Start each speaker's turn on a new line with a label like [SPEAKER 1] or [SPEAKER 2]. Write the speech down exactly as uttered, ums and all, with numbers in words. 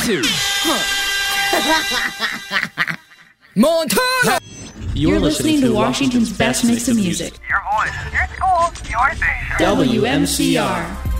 [SPEAKER 1] two. Montana!
[SPEAKER 2] You're, You're listening, listening to Washington's best mix of music.
[SPEAKER 3] Your voice, your school, your station.
[SPEAKER 2] W M C R.